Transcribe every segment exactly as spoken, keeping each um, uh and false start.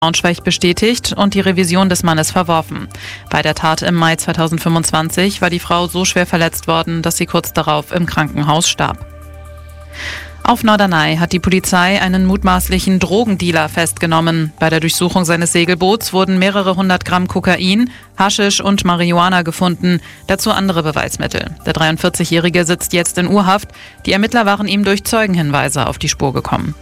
Braunschweig bestätigt und die Revision des Mannes verworfen. Bei der Tat im Mai zweitausendfünfundzwanzig war die Frau so schwer verletzt worden, dass sie kurz darauf im Krankenhaus starb. Auf Norderney hat die Polizei einen mutmaßlichen Drogendealer festgenommen. Bei der Durchsuchung seines Segelboots wurden mehrere hundert Gramm Kokain, Haschisch und Marihuana gefunden, dazu andere Beweismittel. Der dreiundvierzigjährige sitzt jetzt in U-Haft. Die Ermittler waren ihm durch Zeugenhinweise auf die Spur gekommen.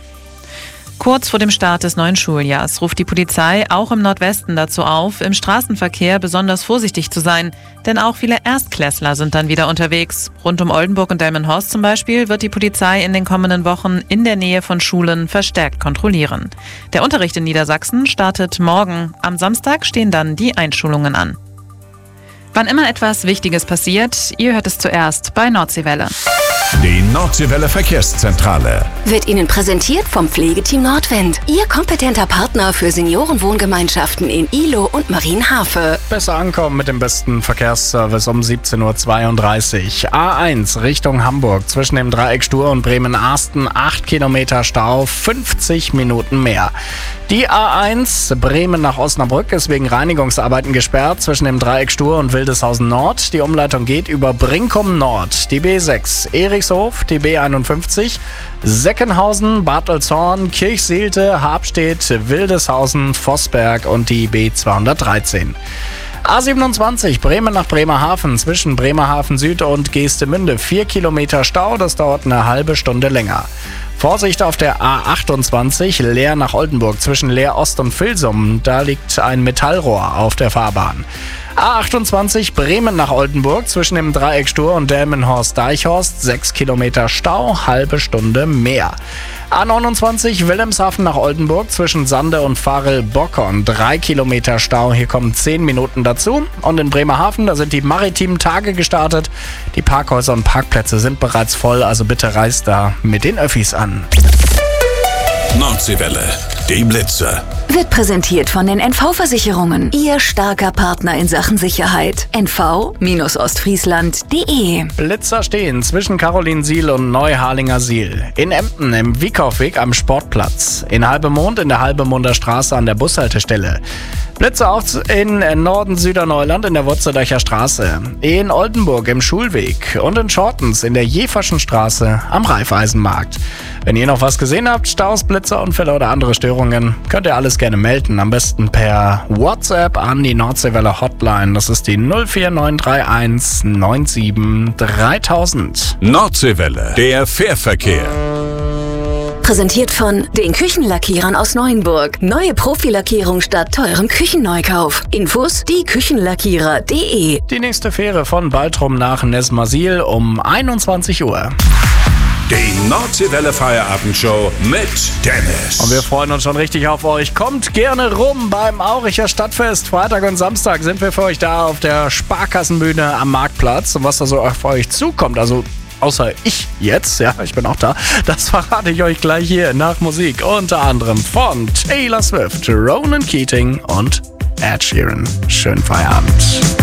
Kurz vor dem Start des neuen Schuljahrs ruft die Polizei auch im Nordwesten dazu auf, im Straßenverkehr besonders vorsichtig zu sein. Denn auch viele Erstklässler sind dann wieder unterwegs. Rund um Oldenburg und Delmenhorst zum Beispiel wird die Polizei in den kommenden Wochen in der Nähe von Schulen verstärkt kontrollieren. Der Unterricht in Niedersachsen startet morgen. Am Samstag stehen dann die Einschulungen an. Wann immer etwas Wichtiges passiert, ihr hört es zuerst bei Nordseewelle. Die Nordseewelle Verkehrszentrale wird Ihnen präsentiert vom Pflegeteam Nordwind. Ihr kompetenter Partner für Seniorenwohngemeinschaften in Ihlow und Marienhafe. Besser ankommen mit dem besten Verkehrsservice um siebzehn Uhr zweiunddreißig. A eins Richtung Hamburg zwischen dem Dreieck Stur und Bremen-Arsten. acht Kilometer Stau, fünfzig Minuten mehr. Die A eins Bremen nach Osnabrück ist wegen Reinigungsarbeiten gesperrt zwischen dem Dreieck Stur und Wildeshausen Nord. Die Umleitung geht über Brinkum Nord. Die B sechs Erichshof, die B einundfünfzig, Seckenhausen, Bad Oeldshorn, Kirchseelte, Habstedt, Wildeshausen, Vossberg und die B zweihundertdreizehn. A siebenundzwanzig Bremen nach Bremerhaven zwischen Bremerhaven Süd und Geestemünde. vier Kilometer Stau, das dauert eine halbe Stunde länger. Vorsicht auf der A achtundzwanzig Leer nach Oldenburg zwischen Leer Ost und Vilsum. Da liegt ein Metallrohr auf der Fahrbahn. A achtundzwanzig Bremen nach Oldenburg zwischen dem Dreieck Stur und Delmenhorst-Deichhorst. sechs Kilometer Stau, halbe Stunde mehr. A neunundzwanzig Wilhelmshaven nach Oldenburg zwischen Sande und Varel-Bockern. drei Kilometer Stau, hier kommen zehn Minuten dazu. Und in Bremerhaven, da sind die maritimen Tage gestartet. Die Parkhäuser und Parkplätze sind bereits voll, also bitte reist da mit den Öffis an. Nordseewelle, die Blitzer. Wird präsentiert von den N V-Versicherungen. Ihr starker Partner in Sachen Sicherheit. N V Ostfriesland punkt de. Blitzer stehen zwischen Carolinsiel und Neuharlingersiel. In Emden im Wiekaufweg am Sportplatz. In Halbemond in der Halbemunder Straße an der Bushaltestelle. Blitzer auch in Norden Süderneuland in der Wurzeldacher Straße. In Oldenburg im Schulweg und in Schortens in der Jeferschen Straße am Raiffeisenmarkt. Wenn ihr noch was gesehen habt, Staus, Blitzerunfälle oder andere Störungen, könnt ihr alles gerne melden. Am besten per WhatsApp an die Nordseewelle Hotline. Das ist die null vier neun drei eins neun sieben dreitausend. Nordseewelle, der Fährverkehr. Präsentiert von den Küchenlackierern aus Neuenburg. Neue Profilackierung statt teurem Küchenneukauf. Infos die Küchenlackierer punkt de. Die nächste Fähre von Baltrum nach Nesmasil um einundzwanzig Uhr. Die Nordseewelle Feierabendshow mit Dennis. Und wir freuen uns schon richtig auf euch. Kommt gerne rum beim Auricher Stadtfest. Freitag und Samstag sind wir für euch da auf der Sparkassenbühne am Marktplatz. Und was da so auf euch zukommt, also außer ich jetzt, ja, ich bin auch da, das verrate ich euch gleich hier nach Musik. Unter anderem von Taylor Swift, Ronan Keating und Ed Sheeran. Schönen Feierabend.